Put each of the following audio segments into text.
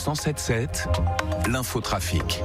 107.7, l'infotrafic.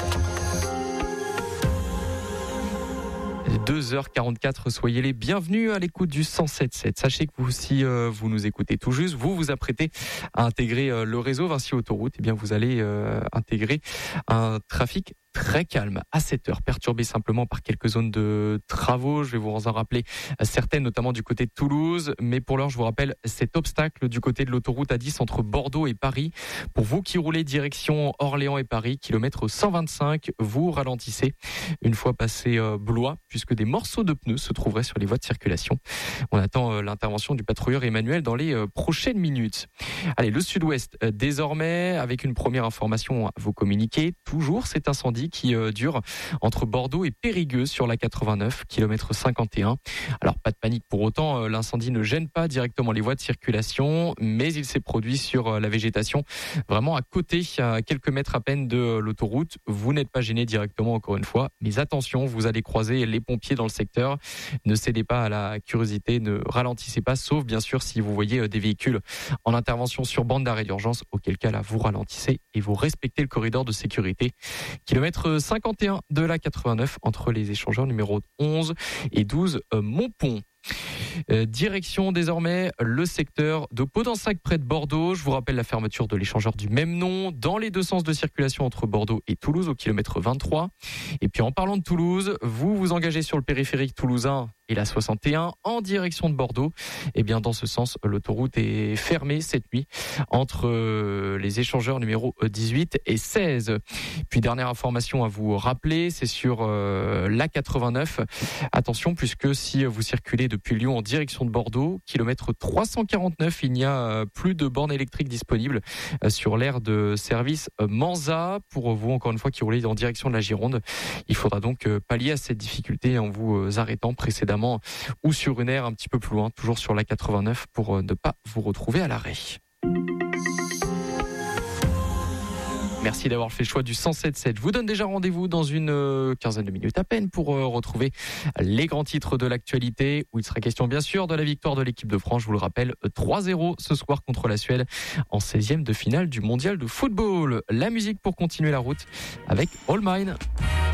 2h44, soyez les bienvenus à l'écoute du 107.7. Sachez que vous, si vous nous écoutez tout juste, vous vous apprêtez à intégrer le réseau Vinci Autoroute, et bien vous allez intégrer un trafic très calme à 7 heures, perturbé simplement par quelques zones de travaux. Je vais vous en rappeler certaines, notamment du côté de Toulouse. Mais pour l'heure, je vous rappelle cet obstacle du côté de l'autoroute A10 entre Bordeaux et Paris. Pour vous qui roulez direction Orléans et Paris, kilomètre 125, vous ralentissez une fois passé Blois, puisque des morceaux de pneus se trouveraient sur les voies de circulation. On attend l'intervention du patrouilleur Emmanuel dans les prochaines minutes. Allez, le sud-ouest, désormais, avec une première information à vous communiquer. Toujours cet incendie qui dure entre Bordeaux et Périgueux sur la 89, kilomètre 51. Alors, pas de panique pour autant, l'incendie ne gêne pas directement les voies de circulation, mais il s'est produit sur la végétation, vraiment à côté, à quelques mètres à peine de l'autoroute. Vous n'êtes pas gêné directement, encore une fois, mais attention, vous allez croiser les pompiers dans le secteur. Ne cédez pas à la curiosité, ne ralentissez pas, sauf bien sûr si vous voyez des véhicules en intervention sur bande d'arrêt d'urgence, auquel cas là, vous ralentissez et vous respectez le corridor de sécurité. Kilomètre 51 de la 89 entre les échangeurs numéro 11 et 12 Montpont. Direction désormais le secteur de Podensac près de Bordeaux. Je vous rappelle la fermeture de l'échangeur du même nom dans les deux sens de circulation entre Bordeaux et Toulouse au kilomètre 23. Et puis en parlant de Toulouse, vous vous engagez sur le périphérique toulousain et la 61 en direction de Bordeaux. Et bien dans ce sens, l'autoroute est fermée cette nuit entre les échangeurs numéro 18 et 16. Puis dernière information à vous rappeler, c'est sur la 89. Attention, puisque si vous circulez depuis Lyon en direction de Bordeaux, kilomètre 349, il n'y a plus de bornes électriques disponibles sur l'aire de service Manza. Pour vous, encore une fois, qui roulez en direction de la Gironde, il faudra donc pallier à cette difficulté en vous arrêtant précédemment ou sur une aire un petit peu plus loin, toujours sur la 89, pour ne pas vous retrouver à l'arrêt. Merci d'avoir fait le choix du 107.7. Je vous donne déjà rendez-vous dans une quinzaine de minutes à peine pour retrouver les grands titres de l'actualité, où il sera question bien sûr de la victoire de l'équipe de France. Je vous le rappelle, 3-0 ce soir contre la Suède en 16e de finale du mondial de football. La musique pour continuer la route avec All Mine.